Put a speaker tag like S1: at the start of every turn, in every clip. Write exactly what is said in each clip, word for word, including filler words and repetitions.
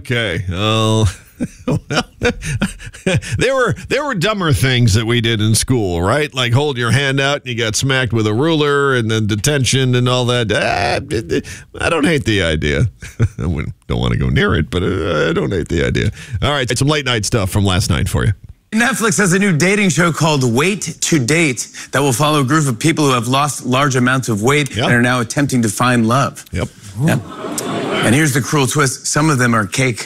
S1: Okay. Oh, well, there were there were dumber things that we did in school, right? Like hold your hand out and you got smacked with a ruler and then detention and all that. Ah, I don't hate the idea. I wouldn't- don't want to go near it, but uh, I don't hate the idea. All right, some late night stuff from last night for you.
S2: Netflix has a new dating show called Wait to Date that will follow a group of people who have lost large amounts of weight
S1: Yep.
S2: and are now attempting to find love.
S1: Yep.
S2: Yep. And here's the cruel twist. Some of them are cake.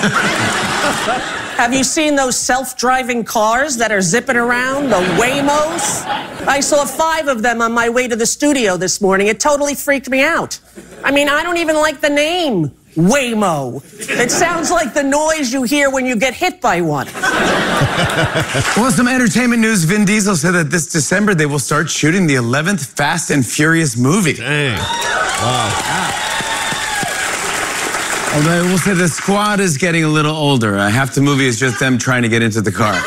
S3: Have you seen those self-driving cars that are zipping around, the Waymos? I saw five of them on my way to the studio this morning. It totally freaked me out. I mean, I don't even like the name, Waymo. It sounds like the noise you hear when you get hit by one.
S2: Well, some entertainment news. Vin Diesel said that this December they will start shooting the eleventh Fast and Furious movie.
S1: Dang. Wow.
S2: Although I will say the squad is getting a little older. Uh, half the movie is just them trying to get into the car.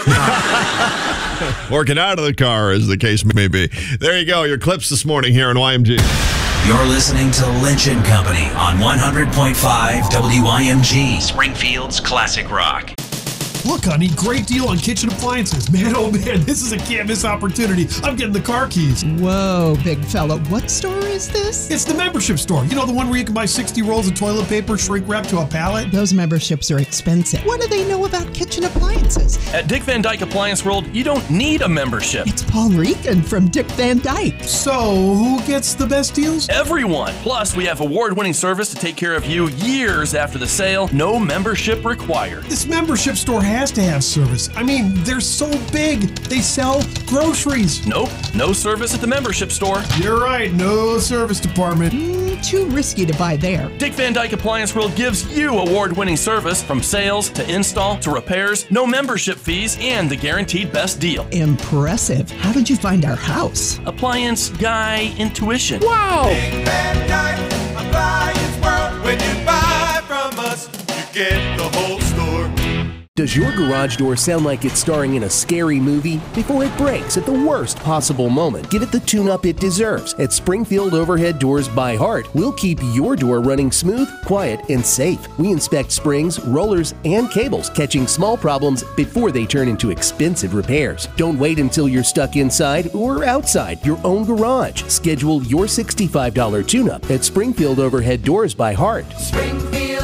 S1: Or get out of the car, as the case may be. There you go. Your clips this morning here on Y M G.
S4: You're listening to Lynch and Company on one hundred point five W Y M G, Springfield's classic rock.
S5: Look, honey, great deal on kitchen appliances. Man, oh man, this is a can't miss opportunity. I'm getting the car keys.
S6: Whoa, big fella. What store is this?
S5: It's the membership store. You know, the one where you can buy sixty rolls of toilet paper shrink wrapped to a pallet?
S6: Those memberships are expensive. What do they know about kitchen appliances?
S7: At Dick Van Dyke Appliance World, you don't need a membership.
S6: It's Paul Regan from Dick Van Dyke.
S5: So, who gets the best deals?
S7: Everyone. Plus, we have award-winning service to take care of you years after the sale. No membership required.
S5: This membership store has to have service. I mean, they're so big. They sell groceries.
S7: Nope, no service at the membership store.
S5: You're right, no service department.
S6: Mm, too risky to buy there.
S7: Dick Van Dyke Appliance World gives you award-winning service from sales to install to repairs, no membership fees, and the guaranteed best deal.
S6: Impressive. How did you find our house?
S7: Appliance Guy Intuition.
S6: Wow.
S8: Dick Van Dyke Appliance World. When you buy from us, you get the whole store.
S9: Does your garage door sound like it's starring in a scary movie? Before it breaks at the worst possible moment, give it the tune-up it deserves. At Springfield Overhead Doors by Heart, we'll keep your door running smooth, quiet, and safe. We inspect springs, rollers, and cables, catching small problems before they turn into expensive repairs. Don't wait until you're stuck inside or outside your own garage. Schedule your sixty-five dollar tune-up at Springfield Overhead Doors by Heart.
S8: Springfield